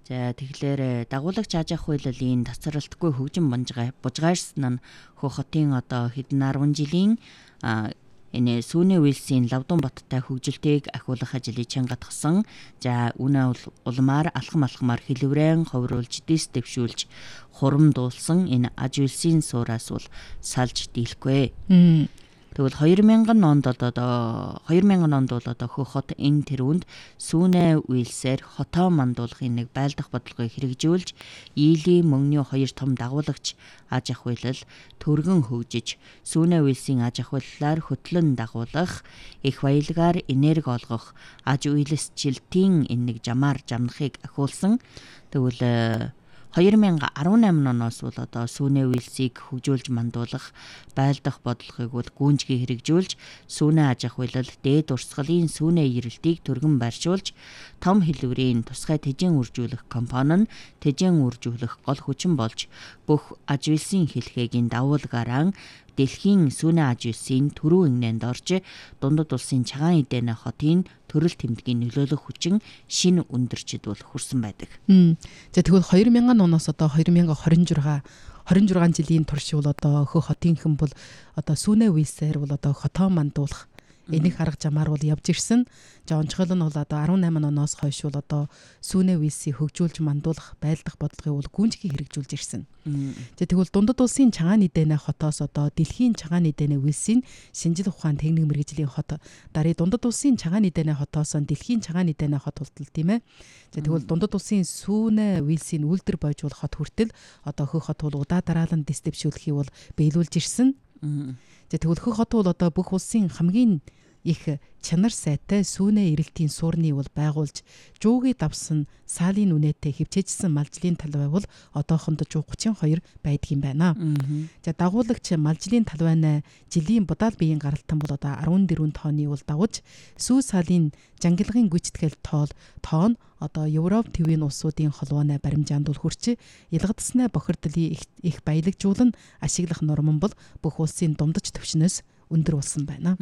За тэгэхээр дагуулагч аж ахуй хуулиын тасралтгүй хөгжин бужгаарсан нь Хөх хотын одоо хэдэн 10 жилийн энэ сүүний үйлсийн Лавдун баттай хөгжилтийг ахиулах ажлыг чангатгсан. За үнэ улмаар алхамаар хэлвэрэн ховруулж дэс дэвшүүлж хурамдуулсан энэ аж үйлсийн суураас бол салж дийлэхгүй. Тэгвэл 2000 онд бол одоо Хөх хот энэ тэрүүнд сүүнэ үйлсээр хотоо мандуулахын нэг байлдах бодлогыг хэрэгжүүлж Ийлийн мөнгөний 2 том дагуулагч аж ахуйлал төргөн хөгжиж сүүнэ үйлсийн аж ахуйллаар хөтлөн дагуулах их баялгаар энерги олгох аж үйлсжилтийн энэ нэг жамнахыг ахиулсан. Тэгвэл 2018 оноос бол одоо сүүнэ үйлсийг хөгжүүлж мандуулах байлдах бодлогыг бол гүнжгий хэрэгжүүлж сүүнэ аж ахуйлал дээд урсгалын сүүнэ эрэлтийг төргөн байршуулж том хэлбэрийн тусгай тэжээн үржүүлэх компани нь тэжээн үржүүлэх гол хүчин болж бүх аж үйлсийн хэлхээгийн дагуулгаараа дэлхийн сүүнэ аж үйлсийн төрөө игнэнд орж дундад улсын цагаан эдэнэ хотын төрөл тэмдгийн нөлөөлөх хүчин шинэ өндөрчд бол хүрсэн байдаг. За тэгвэл 2000 оноос одоо 2026 жилийн турш бол одоо Хөх хотынхан бол одоо сүүнэ үйлсээр бол одоо хотоо мандуулах энийг арга замаар бол явж ирсэн. За онцгой нь бол одоо 18 оноос хойш бол одоо сүүнэ үйлсийг хөгжүүлж мандуулах байлдах бодлогыг бол гүнжгий хэрэгжүүлж ирсэн. За тэгвэл дундад улсын цагаан эдэнэ хотоос одоо дэлхийн цагаан эдэнэ үйлсийн шинжил ухаан техник мэргэжлийн хот дарыг дундад улсын цагаан эдэнэ хотоос дэлхийн цагаан эдэнэ хот болтол тийм ээ. За тэгвэл дундад улсын сүүнэ үйлсийн үйлдвэр бойжуул хот хүртэл одоо Хөх хот бол удаа дараалан дэс дэвшүүлэхийг бол биелүүлж ирсэн. За тэгвэл Хөх хот бол одоо бүх улсын хамгийн их чанар сайтай сүүнэ эрэлтийн суурны бол байгуулж жуугийн давсан саалын үнэтэй хөвчээжсэн малжлын талбай бол одоохондоо 32 байдгийн байна. За дагуулагч малжлын талбайнаа жилийн будаал биеийн гаралтан бол одоо 14 тонны бол дагуулж сүү саалын жангилгын гүйцэтгэл тоон одоо Европ төвийн улсуудын холбооны баримжаанд бол хүрч ялгадснаа бохирдлын их баялагжуулан ашиглах нормон бол бүх улсын дундаж төвшнөөс өндөр болсон байна.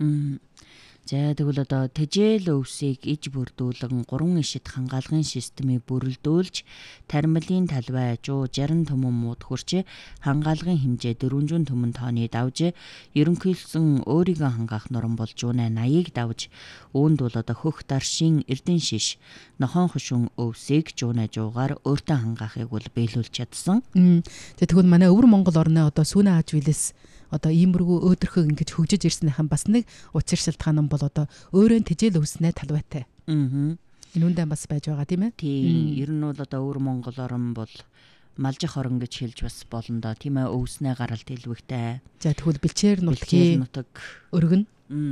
За тэгвэл одоо тэжээл өвсийг иж бүрдүүлэн 3 ишид хангаалгын системийг бүрэлдүүлж тармилын талбай 60 түмэн мууд хүрч хангаалгын хэмжээ 400 түмэн тонны давж ерөнхийлсөн өөрийгөө хангаах норм болж 80-ыг давж үүнд бол одоо Хөх даршийн эрдэн шиш нохон хушин өвсийг 100-аар өөртөө хангаахыг бол биелүүлж чадсан. Тэгвэл манай өвөр Монгол орны одоо сүүнэ аж үйлс одоо иймэрхүү өөдрөхөг ингэж хөгжиж ирснийхэн бас нэг учир шалтгаан нь бол одоо өөрөө тэжээл өвснэ талбайтай. Энэ үндэ бас байж байгаа тийм ээ. Тийм. Ер нь бол одоо өвөр Монгол орн бол малжих орн гэж хэлж бас болно доо тийм ээ. Өвснэ гаралт хэлбэгтэй. За тэгвэл бэлчээр нутаг өргөн.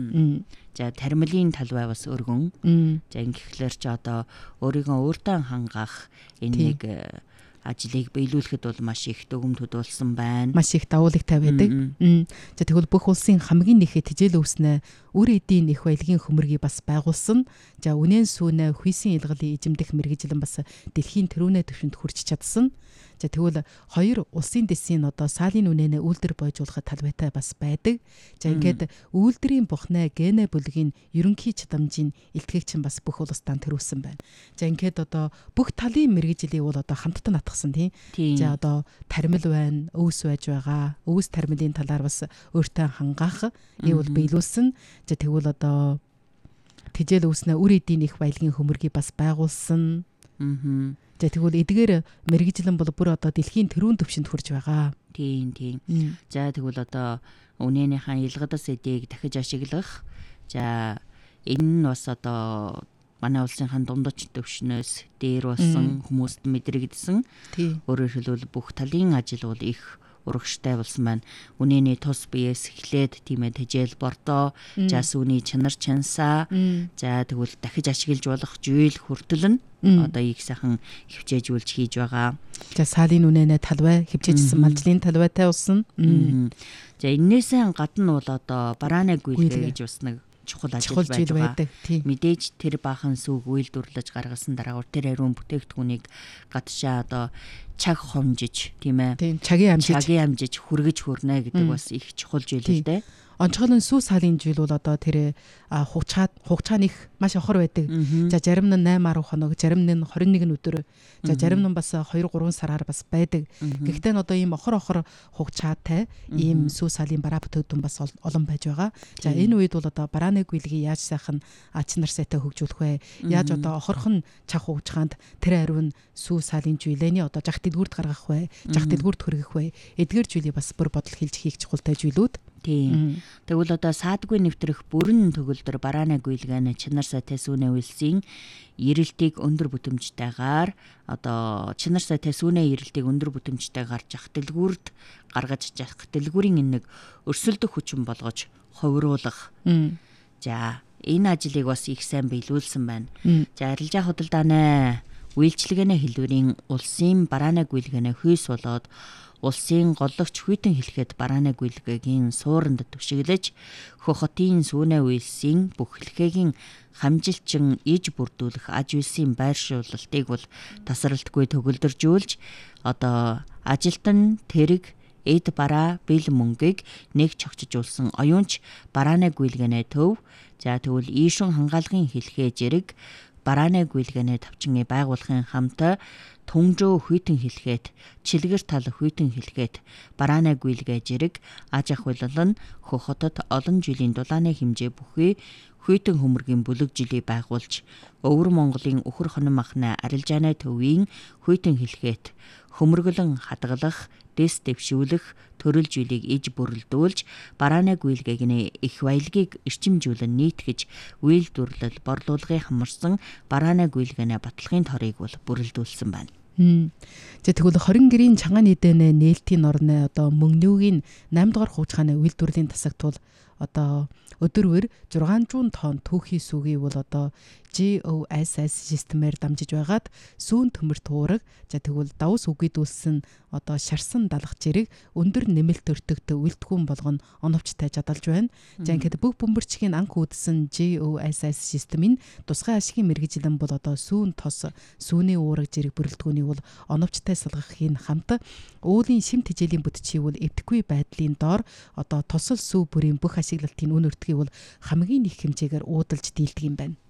За тармилын талбай бас өргөн. За ингэхлээр ч одоо өөрийгөө өөртөө хангаах энэ нэг ажлыг биелүүлэхэд бол маш их дүгнэлт болсон байна. Маш их давуулагтай байдаг. За тэгвэл бүх улсын хамгийн нэхэд тэжээл өвснэ үр эдийн их баялагын хөмөргийг бас байгуулсан. За үнэн сүүнэ хүйсийн илгалын эзэмдэх мэргэжлэн бас дэлхийн төрөөнө төвшөнд хүрч чадсан. За тэгвэл хоёр улсын дэсийн одоо саалын үнэнэ үйлдвэр бойжуулахад талбайтай бас байдаг. За ингээд үйлдвэрийн бухнаа генэ бүлгийн ерөнхий чадамжийн илтгэгч нь бас бүх улсдаа төрүүлсэн байна. За ингээд одоо бүх талын мэргэжлийг бол одоо хамтдаа натгсан тийм. За одоо тармил байна, өвс байж байгаа. Өвс тармилын талаар бас өөртөө хангаах ийм бол биелүүлсэн. За тэгвэл одоо тэжээл өвснө үр эдийн их баялагын хөмөргийг бас байгуулсан. За тэгвэл эдгээр мэргэжлэн бол бүр одоо дэлхийн төрийн төвшөнд хүрч байгаа. Тийм. За тэгвэл одоо үнэнийхэн ялгадас эдийг дахиж ашиглах. За энэ нь бас одоо манай улсынхан дундаж төвшнөөс дээр болсон хүмүүст мэдрэгдсэн. Өөрөөр хэлбэл бүх талын ажил бол их урагштай болсон байна. Үнэний тус биеэс эхлээд тийм ээ тэжээл бордоо, за сүүний чанар чансаа, за тэгвэл дахиж ашиглаж болох жийл хүртэл нь одоо их сайхан хөвчээжүүлж хийж байгаа. За саалын үнэнэ талбай хөвчээжсэн малжлын талбайтай болсон. За энээсээ гадна бол одоо барааны гүйлгээ гэж бас нэг чухал ажил байж байгаа. Мэдээж тэр баахан сүг үйлдвэрлэж гаргасан дараа тэр ариун бүтээгдэхүүнийг гадшаа одоо чаг хомжиж тийм ээ. Цагийн амжиж хүргэж хүрнэ гэдэг бас их чухал зүйл л дээ. онцгойлон сүү саалын зүйл бол одоо тэр хугацаа их маш хохор байдаг. За зарим нь 8-10 хоног, зарим нь 21 өдөр, за зарим нь бас 2-3 сараар бас байдаг. Гэхдээ нь одоо ийм хохор хугацаатай ийм сүү саалын бараа бүтээгдэхүүн бас олон байж байгаа. За энэ үед бол одоо барааны гүйлгийг яаж сайхан ач нар сайтай хөгжүүлэх вэ? Яаж одоо хохорхон чах хугацаанд тэр ариун сүү саалын зүйлэний одоо жах дэлгүүрт гаргах вэ? Жах дэлгүүрт хөргөх вэ? Эдгээр зүйлийг бас бүр бодол хэлж хийх чухалтай зүйлүүд. Тийм. Тэгвэл одоо саадгүй нэвтрэх бүрэн төгөлдөр барааны гүйлгээний чанар сайтай сүүнэ үйлсийн эрэлтийг өндөр бүтээмжтэйгээр одоо чанар сайтай сүүнэ эрэлтийг өндөр бүтээмжтэйгээр жах дэлгүүрт гаргаж жах дэлгүүрийн нэг өрсөлдөх хүчин болгож ховруулах. За энэ ажлыг бас их сайн биелүүлсэн байна. За арилжаа худалдааны үйлчилгээний хэлбэрийн улсын барааны гүйлгээний хүйс болоод улсын голлогч хүйтэн хэлэхэд барааны гүйлгээгийн сууранд түшиглэж Хөх хотын сүүнэ үйлсийн бүх хэлхээгийн хамжилчин иж бүрдүүлэх аж үйлсийн байршуулалтыг бол тасралтгүй төгөлдржүүлж одоо ажилтан тэрэг эд бараа бэл мөнгийг нэг чогчжуулсан оюунч барааны гүйлгээний төв за тэгвэл ийшүн хангаалгын хэлхээ зэрэг барааны гүйлгээний тавчингийн байгуулахын хамт түнжөө хүйтэн хэлхээд чилгэр тал хүйтэн хэлхээд барааны гүйлгээ зэрэг аж ахуйлал нь Хөх хотод олон жилийн дулааны хэмжээ бүхий хүйтэн хөмөргийн бүлэг жилийг байгуулж Өвөр Монголын өхөр хонон махны арилжааны төвийн хүйтэн хэлхээд хөмөргөлөн хадгалах дэс дэвшүүлэх төрөл жилийг иж бүрэлдүүлж барааны гүйлгээгний их баялагийг эрчимжүүлэн нийтгэж үйлдвэрлэл борлуулгын хамарсан барааны гүйлгээний баталгын торыг бол бүрэлдүүлсэн байна. За тэгвэл 20 гэрийн чангаан эдэнэ нээлтийн орны одоо мөнгнүүгийн 8 дугаар хугацааны үйлдвэрлэлийн тасагт бол одоо өдөрвөр 600 тонн түүхий сүгийг бол одоо GOSS системээр дамжиж байгаад сүүн төмөрт уураг за тэгвэл давс үгүйдүүлсэн одоо шарсан далах зэрэг өндөр нэмэлт өртөгт үйлдэлгүүн болгоно оновчтой жадалж байна. За ингээд бүх бөмбөрчгийн анх үүдсэн GOSS системийн тусгай ашигын мэргэжилэн бол одоо сүүн тос сүүний уураг зэрэг бүрэлдэхүүнийг бол оновчтой салгахын хамт уулийн шим тэжээлийн бүтчийг бол эвдэхгүй байдлын доор одоо тосол сүү бүрийн бүх ашиглалтын үн өртгийг бол хамгийн их хэмжээгээр уудалж дийлдэг юм байна.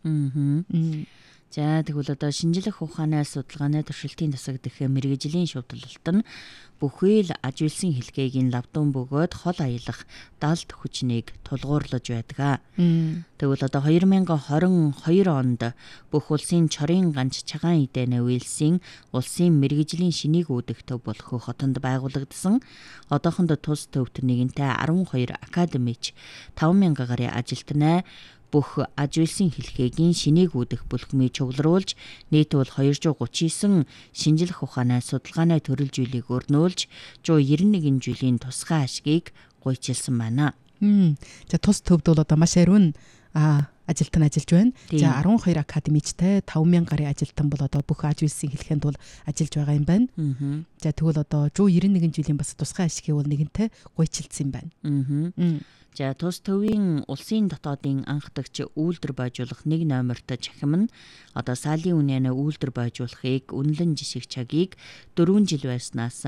За тэгвэл одоо шинжлэх ухааны судалгааны туршилтын тасаг дэх мэргэжлийн шувталт нь бүхий л аж үйлсийн хэлхээгийн лавдун бөгөөд хол аялах далд хүчнийг тулгуурлаж байдаг. Тэгвэл одоо 2022 онд бүх улсын чорын ганц чагаан эдэнэ үйлсийн улсын мэргэжлийн шинийг үүдэх төв бол Хөх хотонд байгуулагдсан. Одоохонд тус төвд нэгэнтээ 12 академич 5,000 гаруй ажилтнаа бүх аж үйлсийн хэлхээгийн шинийг үүдэх бүлгмийг чуглуулж нийт бол 239 шинжлэх ухааны судалгааны төрөл жилийг өрнүүлж 191 жилийн тусгай ашгийг гуйчилсан байна. За тус төвд бол одоо маш ариун ажилтан ажиллаж байна. За 12 академичтай 5,000 гаруй ажилтан бол одоо бүх аж үйлсийн хэлхээнд бол ажиллаж байгаа юм байна. За тэгвэл одоо 191 жилийн бас тусгай ашгийг бол нэгэнтээ гуйчилсан юм байна. За тус төвийн улсын дотоодын анхдагч үйлдвэр байжуулах 1 номерт чахим нь одоо саалын үнэнэ үйлдвэр байжуулахыг үнэлэн жишг чагийг 4 жил байснаас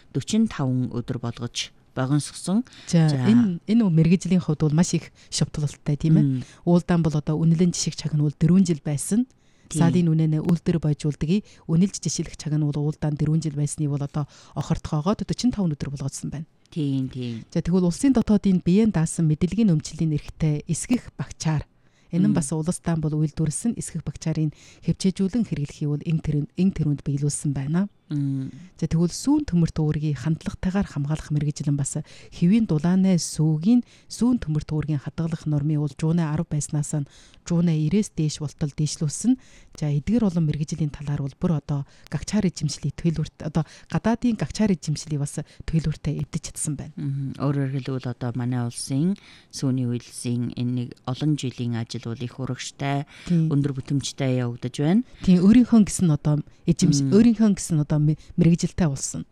45 өдөр болгож богиносгосон. За энэ мэргэжлийн хувьд бол маш их шовтлолттой тийм ээ. Уулдаан бол одоо үнэлэн жишг чаг нь бол 4 жил байсан. Саалын үнэнэ үйлдвэр байжуулдгийг үнэлж жишэлэх чаг нь бол уулдаан 4 жил байсны бол одоо охортгоогоод 45 өдөр болгоцсон байна. Тийм. За тэгвэл улсын дотоодын биеэн даасан мэдээллийн өмчлөлийн эрхтэй эсгэх багчаар энэ нь бас улс даан бол үйлдвэрлэсэн эсгэх багчаарын хэмжээжүүлэн хэрэглэхийг бол эн тэрүүнд биелүүлсэн байна. За тэгвэл сүүн төмөрт уургийг хандлагатайгаар хамгаалах мэргэжлэн бас хэвийн дулааны сүүгийн сүүн төмөрт уургийн хадгалах нормыг бол жуунэ 10 байснаас нь жуунэ 90-с дээш болтол дээшлүүлсэн. За эдгээр олон мэргэжлийн талаар бол бүр одоо гагчаар эзэмшлийг төлөвлөрт одоо гадаадын гагчаар эзэмшлийг бас төлөвлөртөө эвдэж чадсан байна. Өөрөөр хэлбэл одоо манай улсын сүүний үйлсийн энэ нэг олон жилийн ажил бол их урагштай өндөр бүтэмжтэй явагдаж байна. Тийм өөрийнхөө гэсэн одоо өөрийнхөө гэсэн одоо мэргэжилтэй болсон.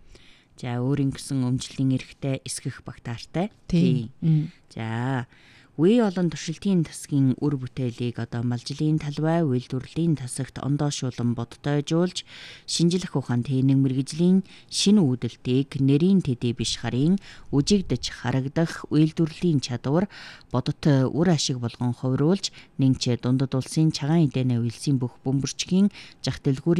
За өөрийн гэсэн өмчлөлийн эрхтэй эсгэх багтаартай. Тийм. За Үе олон туршилтын тасгийн үр бүтээлийг одоо малжлын талбай, үйлдвэрлэлийн тасагт ондоошуулан бодтойжуулж, шинжлэх ухаанд тэнэг мэргэжлийн шинэ үүдэлтийг нэрийн төдий биш харин үжигдэж харагдах үйлдвэрлэлийн чадвар бодот үр ашиг болгон хувируулж, нэгчээ дундад улсын цагаан эдээнэ үйлсийн бүх бөмбөрчгийн зах дэлгүүрийн